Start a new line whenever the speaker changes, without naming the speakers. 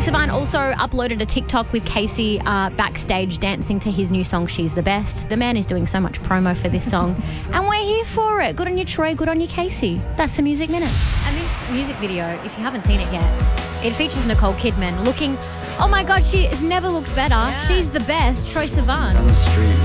Sivan also uploaded a TikTok with Casey backstage dancing to his new song, She's the Best. The man is doing so much promo for this song, and we're here for it. Good on you, Troy. Good on you, Casey. That's the Music Minute. And this music video, if you haven't seen it yet, it features Nicole Kidman looking, oh my God, she has never looked better. Yeah. She's the best, Troy Sivan.